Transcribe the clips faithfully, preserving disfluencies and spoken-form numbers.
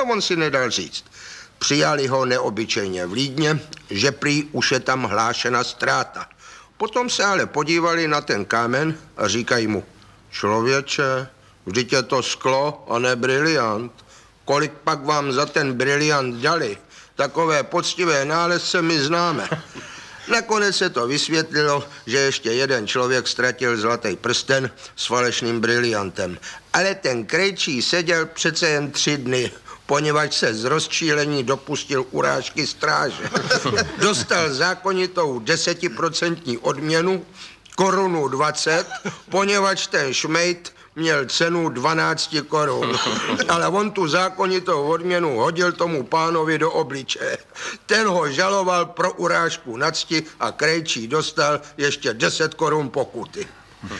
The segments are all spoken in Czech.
on si nedal říct. Přijali ho neobyčejně vlídně, že prý už je tam hlášena ztráta. Potom se ale podívali na ten kámen a říkají mu, člověče, vždyť je to sklo a ne briliant. Kolik pak vám za ten briliant dali? Takové poctivé nálezce my známe. Nakonec se to vysvětlilo, že ještě jeden člověk ztratil zlatý prsten s falešným briliantem. Ale ten krejčí seděl přece jen tři dny, poněvadž se z rozčílení dopustil urážky stráže. Dostal zákonitou desetiprocentní odměnu, korunu dvacet, poněvadž ten šmejd měl cenu dvanáct korun. Ale on tu zákonitou odměnu hodil tomu pánovi do obličeje. Ten ho žaloval pro urážku na cti a krejčí dostal ještě deset korun pokuty.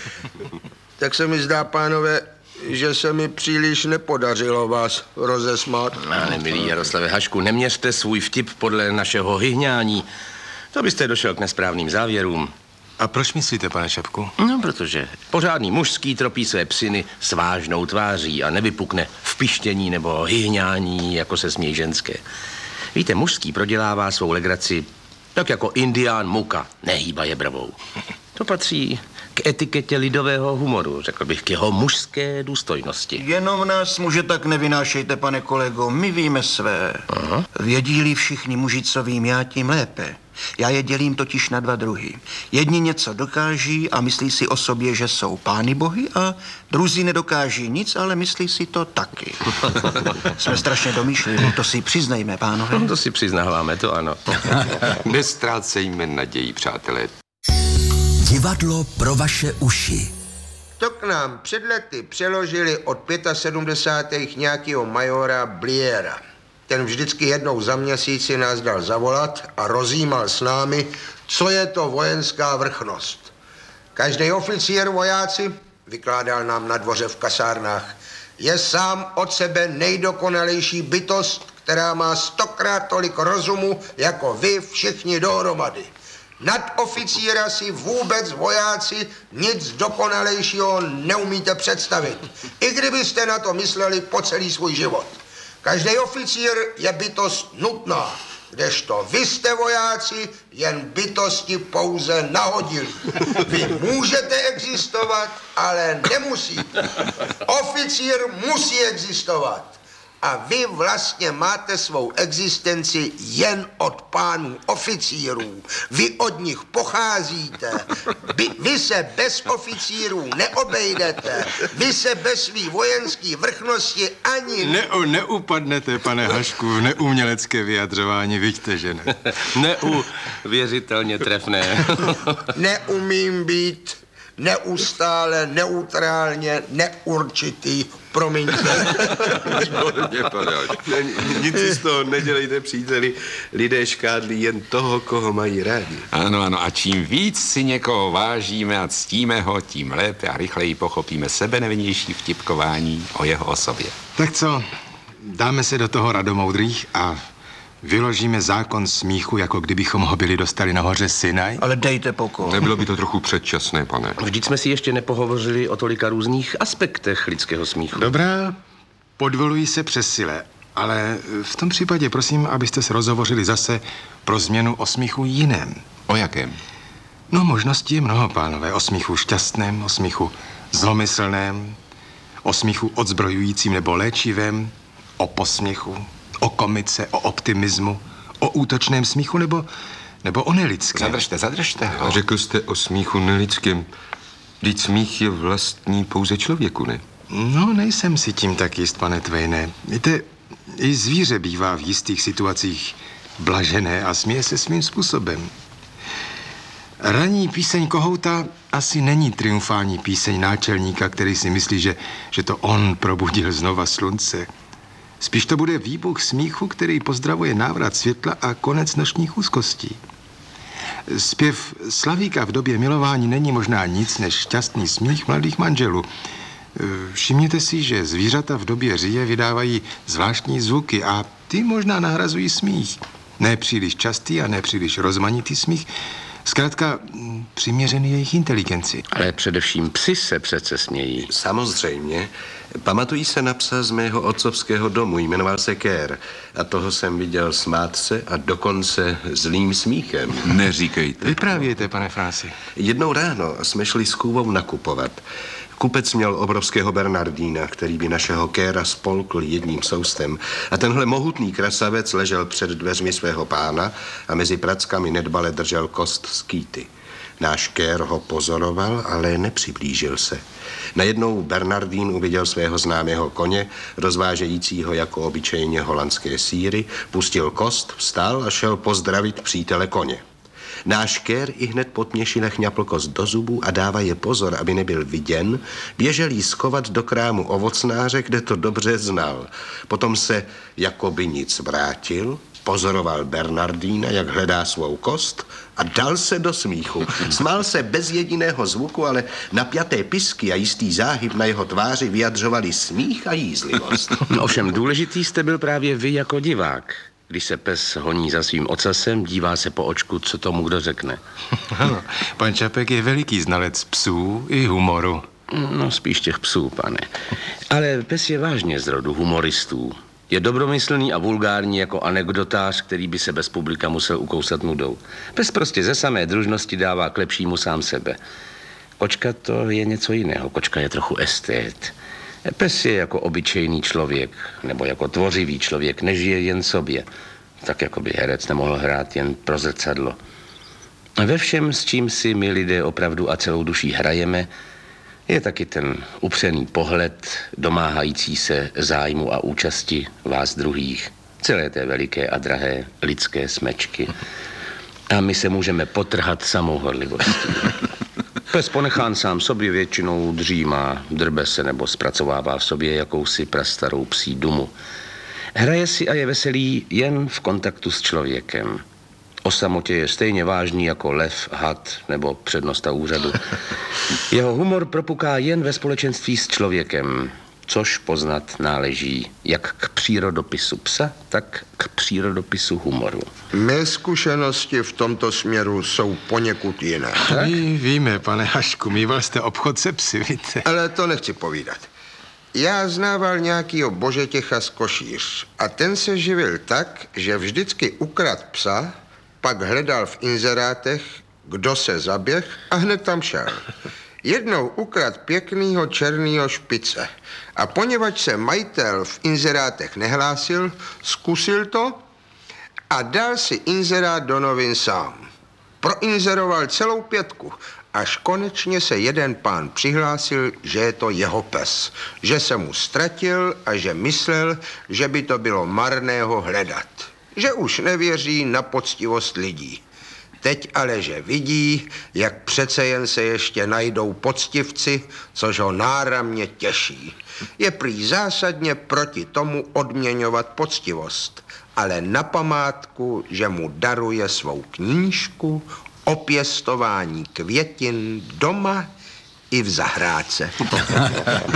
Tak se mi zdá, pánové, že se mi příliš nepodařilo vás rozesmát. Ale milý Jaroslave Hašku, neměřte svůj vtip podle našeho hyhňání. To byste došel k nesprávným závěrům. A proč myslíte, pane Šepku? No, protože pořádný mužský tropí své psiny s vážnou tváří a nevypukne v pištění nebo hyhňání, jako se smějí ženské. Víte, mužský prodělává svou legraci tak jako indián muka, nehýbaje bravou. To patří k etiketě lidového humoru, řekl bych, k jeho mužské důstojnosti. Jenom nás muže tak nevynášejte, pane kolego, my víme své. Aha. Vědí-li všichni muži, co vím já, tím lépe. Já je dělím totiž na dva druhy. Jedni něco dokáží a myslí si o sobě, že jsou pány bohy, a druzí nedokáží nic, ale myslí si to taky. Jsme strašně domýšliví, to si přiznejme, pánové. No, to si přiznáváme, to ano. Nestrácejme naději, přátelé. Divadlo pro vaše uši. To k nám před lety přeložili od sedmdesátých pěti nějakého majora Bliera. Ten vždycky jednou za měsíci nás dal zavolat a rozjímal s námi, co je to vojenská vrchnost. Každý oficír vojáci, vykládal nám na dvoře v kasárnách, je sám od sebe nejdokonalejší bytost, která má stokrát tolik rozumu, jako vy všichni dohromady. Nad oficíra si vůbec vojáci nic dokonalejšího neumíte představit, i kdybyste na to mysleli po celý svůj život. Každý oficír je bytost nutná, kdežto vy jste vojáci jen bytosti pouze nahodili. Vy můžete existovat, ale nemusíte. Oficír musí existovat. A vy vlastně máte svou existenci jen od pánů oficírů. Vy od nich pocházíte. Vy, vy se bez oficírů neobejdete. Vy se bez svý vojenský vrchnosti ani... Ne, neupadnete, pane Hašku, v neumělecké vyjadřování, vidíte, že ne? Neuvěřitelně trefné. Neumím být neustále, neutrálně, neurčitý. Promiňte. Výborně, pane. Nic si z toho nedělejte, příteli. Lidé škádlí jen toho, koho mají rádi. Ano, ano, a čím víc si někoho vážíme a ctíme ho, tím lépe a rychleji pochopíme sebenevinnější vtipkování o jeho osobě. Tak co, dáme se do toho radomoudrých a vyložíme zákon smíchu, jako kdybychom ho byli dostali na hoře Sinaj? Ale dejte pokoj. Nebylo by to trochu předčasné, pane? Vždyť jsme si ještě nepohovořili o tolika různých aspektech lidského smíchu. Dobrá, podvoluji se přes sile, ale v tom případě prosím, abyste se rozhovořili zase pro změnu o smíchu jiném. O jakém? No, možností je mnoho, pánové. O smíchu šťastném, o smíchu zlomyslném, o smíchu odzbrojujícím nebo léčivém, o posměchu, o komice, o optimismu, o útočném smíchu nebo, nebo o nelidském. Zadržte, zadržte ho. A řekl jste o smíchu nelidském. Vždyť smích je vlastní pouze člověku, ne? No, nejsem si tím tak jist, pane Twaine. Víte, i zvíře bývá v jistých situacích blažené a směje se svým způsobem. Ranní píseň kohouta asi není triumfální píseň náčelníka, který si myslí, že, že to on probudil znova slunce. Spíš to bude výbuch smíchu, který pozdravuje návrat světla a konec nočních úzkostí. Zpěv Slavíka v době milování není možná nic než šťastný smích mladých manželů. Všimněte si, že zvířata v době říje vydávají zvláštní zvuky a ty možná nahrazují smích. Ne příliš častý a ne příliš rozmanitý smích, Zkrátka mm, přiměřený jejich inteligenci. Ale především psi se přece smějí. Samozřejmě. Pamatují se na psa z mého otcovského domu, jmenoval se Kér. A toho jsem viděl smát se a dokonce zlým smíchem. Neříkejte. Vyprávějte, pane Franci. Jednou ráno jsme šli s Kůvou nakupovat. Kupec měl obrovského Bernardína, který by našeho Kéra spolkl jedním soustem. A tenhle mohutný krasavec ležel před dveřmi svého pána a mezi prackami nedbale držel kost z kýty. Náš Kér ho pozoroval, ale nepřiblížil se. Najednou Bernardín uviděl svého známého koně, rozvážejícího jako obyčejně holandské sýry, pustil kost, vstal a šel pozdravit přítele koně. Náš Kér i hned po tměšinách chňapl kost do zubů a dává je pozor, aby nebyl viděn, běžel jí skovat do krámu ovocnáře, kde to dobře znal. Potom se jakoby nic vrátil, pozoroval Bernardína, jak hledá svou kost a dal se do smíchu. Smál se bez jediného zvuku, ale napjaté pisky a jistý záhyb na jeho tváři vyjadřovali smích a jízlivost. No, ovšem důležitý jste byl právě vy jako divák. Když se pes honí za svým ocasem, dívá se po očku, co tomu kdo řekne. Ano, pan Čapek je veliký znalec psů i humoru. No, spíš těch psů, pane. Ale pes je vážně z rodu humoristů. Je dobromyslný a vulgární jako anekdotář, který by se bez publika musel ukousat nudou. Pes prostě ze samé družnosti dává k lepšímu sám sebe. Kočka to je něco jiného. Kočka je trochu estét. Pes je jako obyčejný člověk, nebo jako tvořivý člověk, nežije jen sobě. Tak jako by herec nemohl hrát jen pro zrcadlo. Ve všem, s čím si my lidé opravdu a celou duší hrajeme, je taky ten upřený pohled, domáhající se zájmu a účasti vás druhých, celé té veliké a drahé lidské smečky. A my se můžeme potrhat samou horlivostí. Pes ponechán sám sobě většinou dřímá, drbe se nebo zpracovává v sobě jakousi prastarou psí dumu. Hraje si a je veselý jen v kontaktu s člověkem. O samotě je stejně vážný jako lev, had nebo přednosta úřadu. Jeho humor propuká jen ve společenství s člověkem, což poznat náleží jak k přírodopisu psa, tak k přírodopisu humoru. Mé zkušenosti v tomto směru jsou poněkud jiné. My víme, pane Hašku, mýval jste obchod se psy, víte. Ale to nechci povídat. Já znával nějakýho Božetěcha z Košíř a ten se živil tak, že vždycky ukrad psa, pak hledal v inzerátech, kdo se zaběh a hned tam šel. Jednou ukrad pěknýho černýho špice a poněvadž se majitel v inzerátech nehlásil, zkusil to a dal si inzerát do novin sám. Proinzeroval celou pětku, až konečně se jeden pán přihlásil, že je to jeho pes, že se mu ztratil a že myslel, že by to bylo marné ho hledat, že už nevěří na poctivost lidí. Teď ale, že vidí, jak přece jen se ještě najdou poctivci, což ho náramně těší. Je prý zásadně proti tomu odměňovat poctivost, ale na památku, že mu daruje svou knížku o pěstování květin doma i v zahrádce.